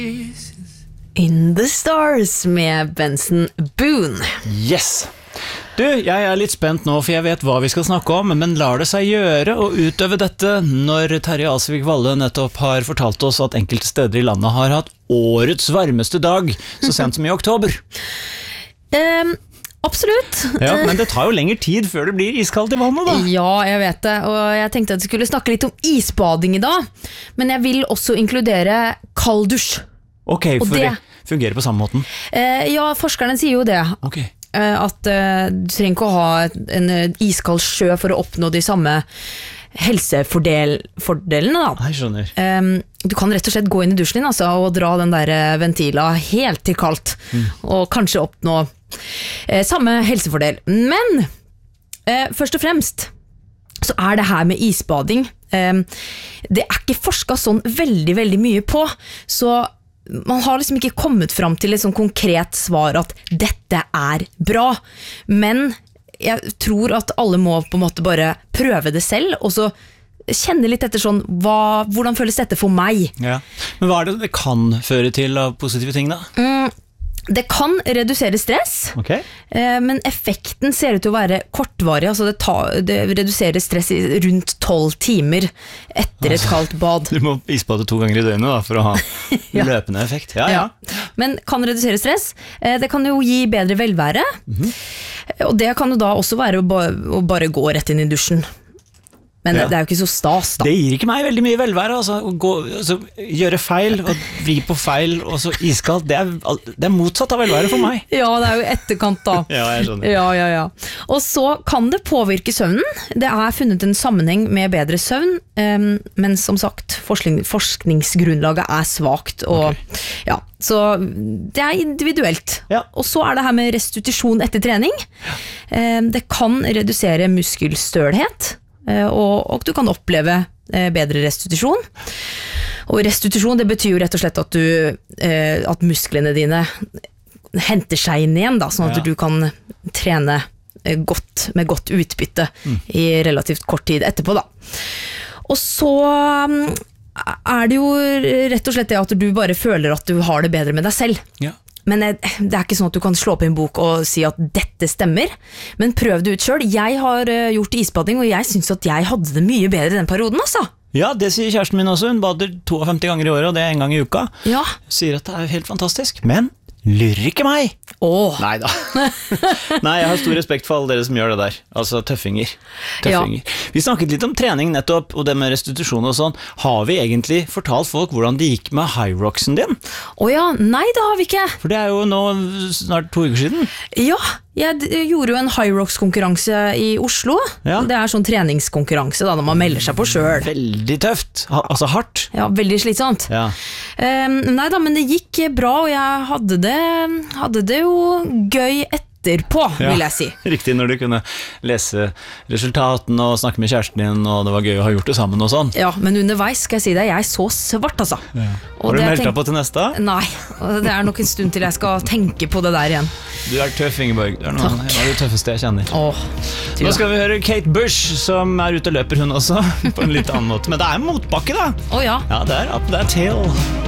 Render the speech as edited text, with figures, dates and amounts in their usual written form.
In the Stars med Benson Boone. Yes! Du, jeg litt spent nå, for jeg vet hva vi skal snakke om, men lar det seg gjøre å utøve dette når Terje Alsvik Valle nettopp har fortalt oss at enkelte steder i landet har hatt årets varmeste dag, så sent som i oktober? Absolutt. Ja, men det tar jo lengre tid før det blir iskaldt i vannet da. Ja, jeg vet det, og jeg tenkte at jeg skulle snakke litt om isbading i dag, men jeg vil også inkludere kalddusj. Ok, for det fungerer på samme måten. Ja, forskerne sier jo det. Ok. At du trenger ikke å ha en iskald sjø for å oppnå de samme helsefordelene da. Jeg skjønner. Du kan rett og slett gå inn i dusjen din altså, og dra den der ventila helt til kaldt, og kanskje oppnå samme helsefordel. Men først og fremst så det her med isbading, det ikke forsket sånn veldig, veldig mye på, så man har liksom ikke kommet fram til et sånn konkret svar at dette bra, men jeg tror at alle må på en måte bare prøve det selv, og så kjenne litt etter sånn, hvordan føles dette for meg? Ja. Men hva det kan føre til av positive ting da? Det kan redusere stress, men effekten ser ut til å være kortvarig, altså det reduserer stress i rundt 12 timer etter et kaldt bad. Du må isbade 2 ganger i døgnet da, for å ha løpende effekt. Ja. Men kan redusere stress, det kan jo gi bedre velvære, og det kan jo da også være å bare gå rett inn i dusjen. Men det jo ikke så stas da. Det gir ikke meg veldig mye velvære, altså, gjøre feil og vri på feil og så iskaldt, det motsatt av velvære for meg. Ja, det jo etterkant da. Ja, jeg skjønner. Ja. Og så kan det påvirke søvnen. Det funnet en sammenheng med bedre søvn, men som sagt, forskningsgrunnlaget svagt, og ja, så det individuelt. Ja. Og så det her med restitusjon etter trening. Det kan redusere muskelstølhet, og du kan oppleve bedre restitusjon. Og restitusjon, det betyr jo rett og slett at musklene dine henter seg inn igjen da, sånn at du kan trene godt, med godt utbytte i relativt kort tid etterpå da. Og så det jo rett og slett det at du bare føler at du har det bedre med deg selv. Ja. Men det ikke sånn at du kan slå opp i en bok og si at dette stemmer, men prøv det ut selv. Jeg har gjort isbading, og jeg synes at jeg hadde det mye bedre den perioden, altså. Ja, det sier kjæresten min også. Hun bader 52 ganger i året, og det 1 gang i uka. Ja. Sier at det helt fantastisk, men lurer ikke meg. Neida. Nei, jeg har stor respekt for alle dere som gjør det der. Altså tøffinger. Ja. Vi snakket litt om trening nettopp, og det med restitusjon og sånn. Har vi egentlig fortalt folk hvordan det gikk med Hyroxen din? Ja, nei, det har vi ikke. For det jo nå snart 2 uker siden. Ja, jeg gjorde jo en Hyrox-konkurranse i Oslo. Ja. Det sånn treningskonkurranse da, når man melder seg på selv. Veldig tøft, altså hardt. Ja, veldig slitsomt. Ja. Nei da, men det gikk bra, og jeg hadde det jo gøy etterpå, vil jeg si. Riktig, når du kunne lese resultatene og snakke med kjæresten din, og det var gøy å ha gjort det sammen og sånn. Ja, men underveis skal jeg si det, jeg så svart altså. Ja. Har du meldt deg på til neste? Nei, det nok en stund til jeg skal tenke på det der igjen. Du tøff, Ingeborg. Det en av de tøffeste jeg kjenner. Nå skal vi høre Kate Bush, som ute og løper hun også, på en litt annen måte. Men det en motbakke da. Ja. Ja, det up that hill.